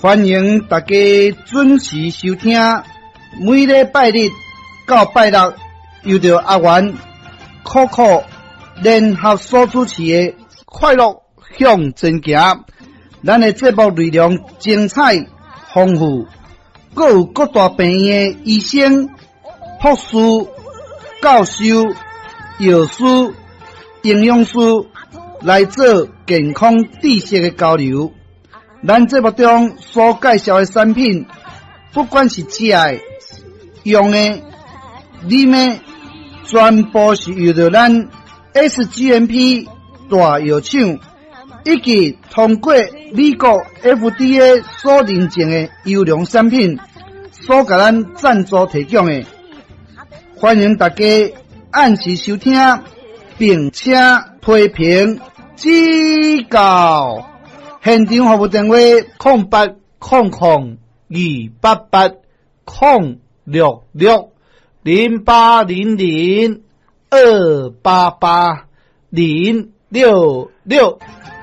欢迎大家准时收听，每礼拜日到拜六，由着阿元、酷酷联合所主持的快乐向前行。咱的节目内容精彩丰富，各有各大病院的医生、护士、教授、药师、营养师来做健康知识的交流。咱节目中所介绍的产品，不管是食的、用的、啉的，全部是由着咱 SGMP 大药厂以及通过美国 FDA 所认证的优良产品所给咱赞助提供的。欢迎大家按时收听，并且批评指教。现场服务电话08002860600800288066。